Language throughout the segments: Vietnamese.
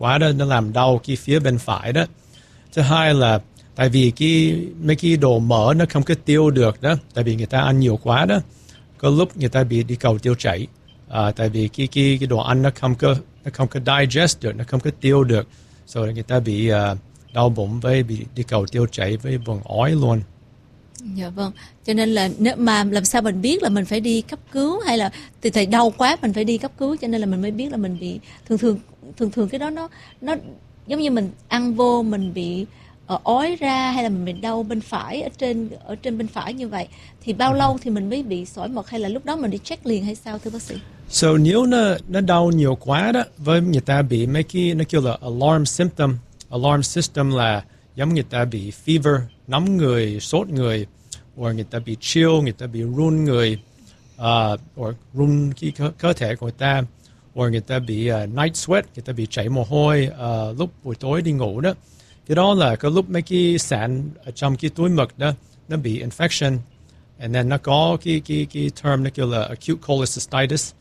quá đó, nó làm đau cái phía bên phải đó. Thứ hai là tại vì mấy cái đồ mỡ nó không có tiêu được đó, tại vì người ta ăn nhiều quá đó, có lúc người ta bị đi cầu tiêu chảy, tại vì cái đồ ăn nó không có digest được, nó không có tiêu được, rồi người ta bị đau bụng với bị đi cầu tiêu chảy với vùng ói luôn. Dạ vâng, cho nên là nếu mà làm sao mình biết là mình phải đi cấp cứu, hay là thì đau quá mình phải đi cấp cứu, cho nên là mình mới biết là mình bị thường cái đó nó giống như mình ăn vô mình bị ói ra, hay là mình bị đau bên phải ở trên bên phải như vậy, thì bao lâu thì mình mới bị sỏi mật, hay là lúc đó mình đi check liền hay sao thưa bác sĩ? So nếu nó đau nhiều quá đó, với người ta bị mấy cái nó kêu là alarm symptom. Alarm system là giống người ta bị fever, nóng người, sốt người, hoặc người ta bị chill, người ta bị run người, hoặc run cái cơ thể của người ta, hoặc người ta bị night sweat, người ta bị chảy mồ hôi lúc buổi tối đi ngủ đó. Cái đó là cái lúc mấy cái sạn ở trong cái túi mật đó nó bị infection, and then nó có cái term nó kêu là acute cholecystitis.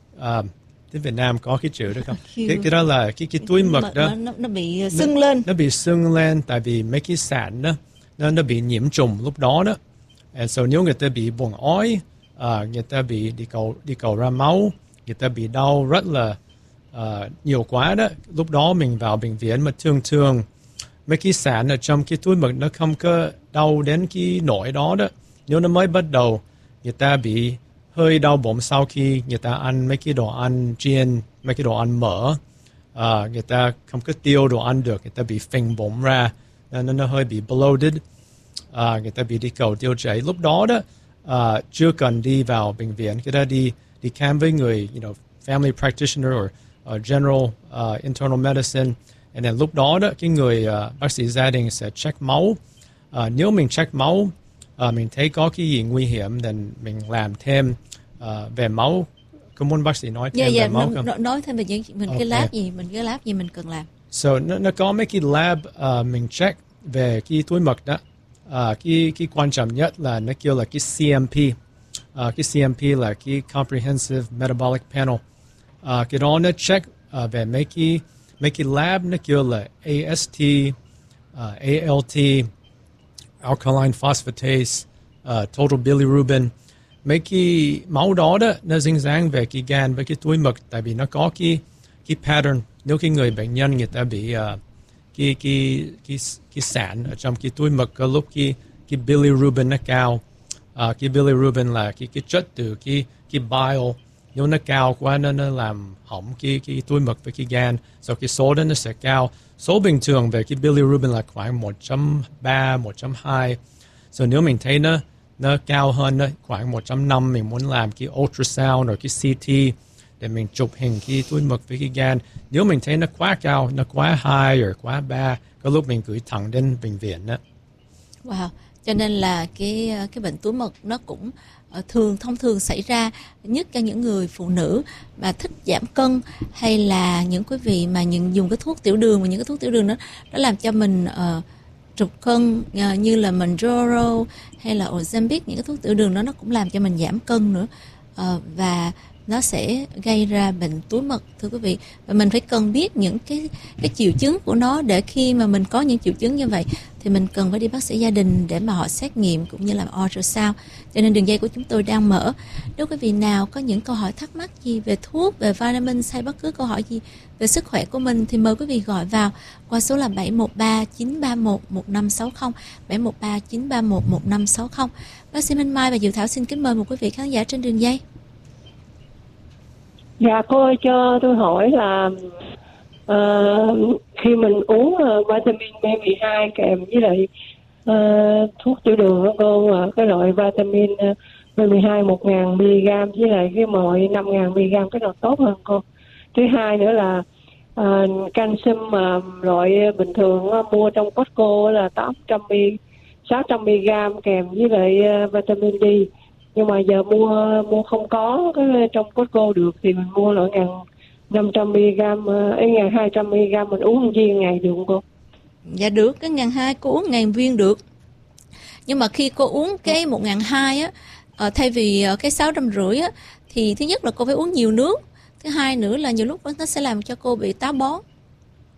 Tiếng Việt Nam có cái chữ đó không? Cái đó là cái túi mật đó nó bị sưng lên. Nó bị sưng lên tại vì mấy cái sạn đó nó bị nhiễm trùng lúc đó đó. And so nếu người ta bị buồn ói, người ta bị đi cầu ra máu, người ta bị đau rất là nhiều quá đó, lúc đó mình vào bệnh viện mà thường mấy cái sạn ở trong cái túi mật nó không có đau đến cái nỗi đó đó. Nếu nó mới bắt đầu, người ta bị hơi đau bụng sau khi người ta ăn mấy cái đồ ăn chiên, mấy cái đồ ăn mỡ, người ta không có tiêu đồ ăn được, người ta bị phình bụng ra, nó hơi bị bloated, người ta bị đi cầu tiêu chảy. Lúc đó đó chưa cần đi vào bệnh viện, người ta đi khám với người family practitioner or general internal medicine, and then lúc đó đó cái người bác sĩ gia đình sẽ check máu. Nếu mình check máu, mình thấy có cái gì nguy hiểm thì mình làm thêm về máu. Có muốn bác sĩ nói thêm về máu không? Nói thêm về cái lab gì mình cần làm. So nó có mấy cái lab mình check về cái túi mật đó. Cái quan trọng nhất là nó kêu là cái CMP. Cái CMP là cái Comprehensive Metabolic Panel. Cái đó nó check về mấy cái lab nó kêu là AST, ALT, alkaline phosphatase, total bilirubin. Mấy cái máu đó nó dính dáng về cái gan với cái túi mật, tại vì nó có cái pattern. Nếu cái người bệnh nhân người ta bị cái sạn ở trong cái túi mật, có lúc cái bilirubin nó cao. Cái bilirubin là cái chất từ cái bile. Nếu nó cao quá nó làm hỏng cái túi mật với cái gan, so cái số đó nó sẽ cao. Số bình thường về cái bilirubin là khoảng 1.3, 1.2. So nếu mình thấy nó cao hơn đó, khoảng 1.5, mình muốn làm cái ultrasound hoặc cái CT để mình chụp hình cái túi mật với cái gan. Nếu mình thấy nó quá cao, nó quá 2 hoặc quá 3, có lúc mình gửi thẳng đến bệnh viện đó. Wow, cho nên là cái bệnh túi mật nó cũng thông thường xảy ra nhất cho những người phụ nữ mà thích giảm cân, hay là những quý vị mà dùng cái thuốc tiểu đường, và những cái thuốc tiểu đường đó nó làm cho mình trục cân, như là Mounjaro hay là Ozempic. Những cái thuốc tiểu đường đó nó cũng làm cho mình giảm cân nữa, và nó sẽ gây ra bệnh túi mật thưa quý vị. Và mình phải cần biết những cái triệu chứng của nó, để khi mà mình có những triệu chứng như vậy thì mình cần phải đi bác sĩ gia đình để mà họ xét nghiệm cũng như làm ultrasound. Cho nên đường dây của chúng tôi đang mở. Nếu quý vị nào có những câu hỏi thắc mắc gì về thuốc, về vitamins, hay bất cứ câu hỏi gì về sức khỏe của mình, thì mời quý vị gọi vào qua số là 713-931-1560, 713-931-1560. Bác sĩ Minh Mai và Diệu Thảo xin kính mời một quý vị khán giả trên đường dây. Dạ, cô ơi, cho tôi hỏi là khi mình uống vitamin B12 kèm với lại thuốc tiểu đường đó cô, cái loại vitamin B12 1.000mg với lại cái mọi 5.000mg, cái nào tốt hơn cô? Thứ hai nữa là canxi mà loại bình thường mua trong Costco là 600mg kèm với lại vitamin D. Nhưng mà giờ mua không có cái trong Costco được thì mình mua loại 1.500mg, 1.200mg mình uống một viên ngày được không cô? Dạ được, cái 1.200 cô uống 1.000 viên được. Nhưng mà khi cô uống cái 1.200 á, thay vì cái 650 á, thì thứ nhất là cô phải uống nhiều nước. Thứ hai nữa là nhiều lúc nó sẽ làm cho cô bị táo bón.